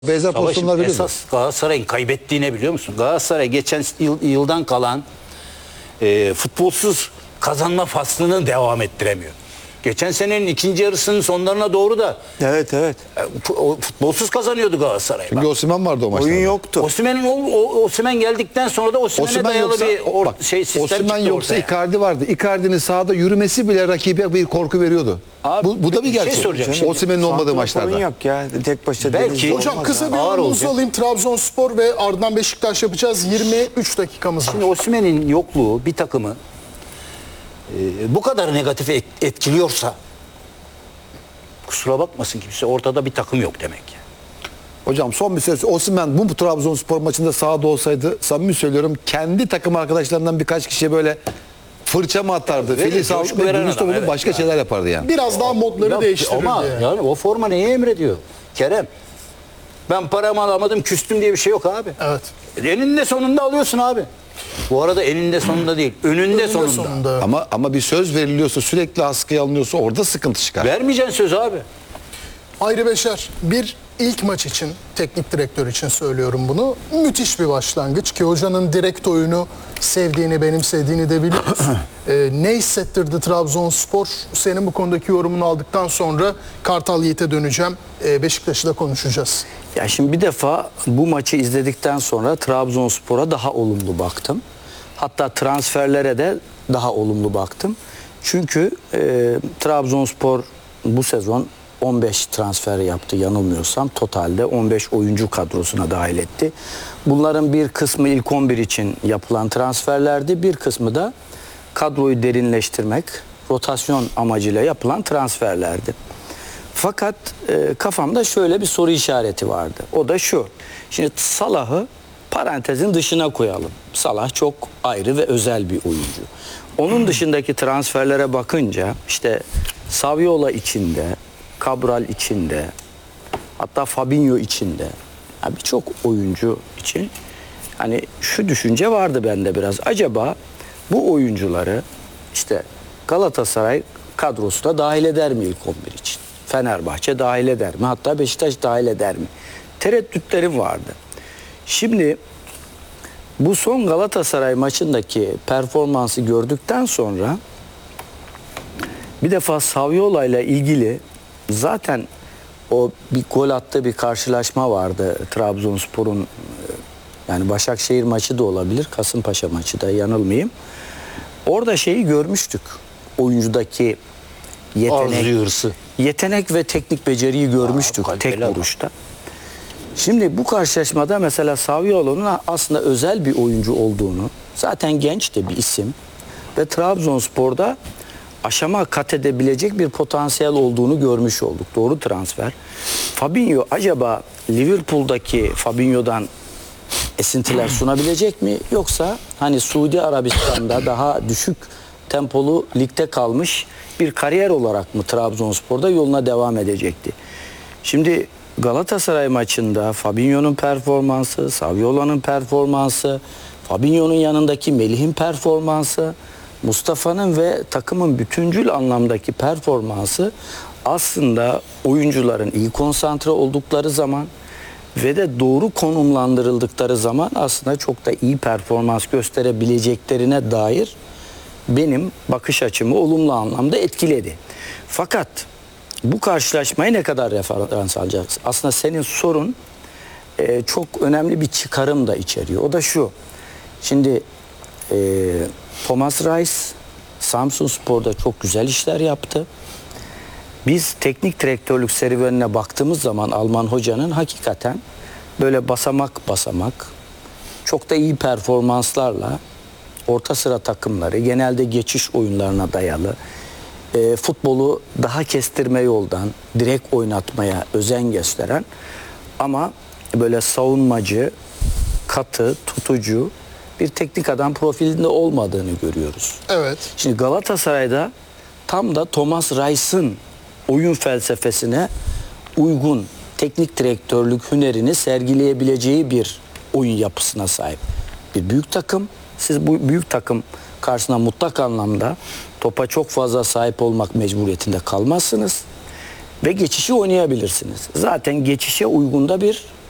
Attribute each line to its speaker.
Speaker 1: Benzer pozisyonlar veriyordu.
Speaker 2: Esas Galatasaray'ın kaybettiğini biliyor musun? Galatasaray geçen yıldan kalan futbolsuz kazanma faslını devam ettiremiyor. Geçen senenin ikinci yarısının sonlarına doğru da
Speaker 3: Evet.
Speaker 2: futbolsuz kazanıyordu Galatasaray.
Speaker 1: Çünkü Osimhen vardı o maçta.
Speaker 3: Oyun yoktu.
Speaker 2: Osimhen geldikten sonra da Osimhen'e dayalı bir sistem
Speaker 1: Osimhen
Speaker 2: çıktı
Speaker 1: yoksa
Speaker 2: ortaya.
Speaker 1: Icardi vardı. Icardi'nin sahada yürümesi bile rakibe bir korku veriyordu.
Speaker 2: Abi,
Speaker 1: bu da bir gerçek.
Speaker 2: soracağım şimdi.
Speaker 1: Osimhen'in olmadığı maçlarda.
Speaker 3: Sorun yok ya. Tek başına
Speaker 2: Belki-
Speaker 3: Denizli
Speaker 2: Hocam,
Speaker 3: olmaz
Speaker 4: Kısa
Speaker 3: ya.
Speaker 4: bir
Speaker 2: Ağır
Speaker 4: yorumunuzu
Speaker 2: olacak.
Speaker 4: alayım. Trabzonspor ve ardından Beşiktaş yapacağız. 23 dakikamız var.
Speaker 2: Şimdi Osimhen'in yokluğu bir takımı bu kadar negatif etkiliyorsa kusura bakmasın kimse, ortada bir takım yok demek.
Speaker 1: Hocam son bir söz. Osimhen bu Trabzonspor maçında sahada olsaydı samimi söylüyorum kendi takım arkadaşlarından birkaç kişiye böyle fırça mı atardı?
Speaker 2: Verir,
Speaker 1: Fili sağlık
Speaker 2: coşku
Speaker 1: ve
Speaker 2: veren
Speaker 1: dürüst
Speaker 2: adam,
Speaker 1: olurdu,
Speaker 2: evet.
Speaker 1: başka şeyler yapardı yani.
Speaker 4: Biraz daha modları değiştirirdi.
Speaker 2: Ama yani o forma neyi emrediyor? Kerem, ben paramı alamadım küstüm diye bir şey yok abi.
Speaker 4: Evet.
Speaker 2: Eninde sonunda alıyorsun abi. Bu arada eninde sonunda değil, önünde sonunda.
Speaker 1: Ama bir söz veriliyorsa, sürekli askıya alınıyorsa orada sıkıntı çıkar.
Speaker 2: Vermeyeceksin söz abi.
Speaker 4: Ayrı Beşer, bir ilk maç için, teknik direktör için söylüyorum bunu. Müthiş bir başlangıç ki hocanın direkt oyunu sevdiğini, benimsediğini de biliyoruz. Ne hissettirdi Trabzonspor? Senin bu konudaki yorumunu aldıktan sonra Kartal Yiğit'e döneceğim. Beşiktaş'ı da konuşacağız.
Speaker 3: Ya şimdi bir defa bu maçı izledikten sonra Trabzonspor'a daha olumlu baktım. Hatta transferlere de daha olumlu baktım. Çünkü Trabzonspor bu sezon 15 transfer yaptı yanılmıyorsam. Totalde 15 oyuncu kadrosuna dahil etti. Bunların bir kısmı ilk 11 için yapılan transferlerdi. Bir kısmı da kadroyu derinleştirmek, rotasyon amacıyla yapılan transferlerdi. Fakat kafamda şöyle bir soru işareti vardı. O da şu. Şimdi Salah'ı parantezin dışına koyalım. Salah çok ayrı ve özel bir oyuncu. Onun dışındaki transferlere bakınca işte Saviola içinde, Cabral içinde, hatta Fabinho içinde, yani birçok oyuncu için hani şu düşünce vardı bende biraz. Acaba bu oyuncuları işte Galatasaray kadrosuna dahil eder mi ilk 11 için? Fenerbahçe dahil eder mi? Hatta Beşiktaş dahil eder mi? Tereddütlerim vardı. Şimdi bu son Galatasaray maçındaki performansı gördükten sonra bir defa Saviola ile ilgili zaten o bir gol attığı bir karşılaşma vardı Trabzonspor'un, yani Başakşehir maçı da olabilir, Kasımpaşa maçı da, yanılmayayım. Orada şeyi görmüştük. Oyuncudaki yetenek ve teknik beceriyi görmüştük tek vuruşta. Şimdi bu karşılaşmada mesela Saviola'nın aslında özel bir oyuncu olduğunu, zaten genç de bir isim ve Trabzonspor'da aşama kat edebilecek bir potansiyel olduğunu görmüş olduk. Doğru transfer. Fabinho acaba Liverpool'daki Fabinho'dan esintiler sunabilecek mi? Yoksa hani Suudi Arabistan'da daha düşük tempolu ligde kalmış bir kariyer olarak mı Trabzonspor'da yoluna devam edecekti? Şimdi Galatasaray maçında Fabinho'nun performansı, Saviola'nın performansı, Fabinho'nun yanındaki Melih'in performansı, Mustafa'nın ve takımın bütüncül anlamdaki performansı aslında oyuncuların iyi konsantre oldukları zaman ve de doğru konumlandırıldıkları zaman aslında çok da iyi performans gösterebileceklerine dair benim bakış açımı olumlu anlamda etkiledi. Fakat bu karşılaşmayı ne kadar referans alacağız? Aslında senin sorun çok önemli bir çıkarım da içeriyor. O da şu. Şimdi Thomas Reis Samsunspor'da çok güzel işler yaptı. Biz teknik direktörlük serüvenine baktığımız zaman Alman hocanın hakikaten böyle basamak basamak çok da iyi performanslarla orta sıra takımları, genelde geçiş oyunlarına dayalı, futbolu daha kestirme yoldan direkt oynatmaya özen gösteren ama böyle savunmacı, katı, tutucu bir teknik adam profilinde olmadığını görüyoruz.
Speaker 4: Evet.
Speaker 3: Şimdi Galatasaray'da tam da Thomas Reis'in oyun felsefesine uygun teknik direktörlük hünerini sergileyebileceği bir oyun yapısına sahip bir büyük takım. Siz bu büyük takım karşısında mutlak anlamda topa çok fazla sahip olmak mecburiyetinde kalmazsınız ve geçişi oynayabilirsiniz. Zaten geçişe uygun da bir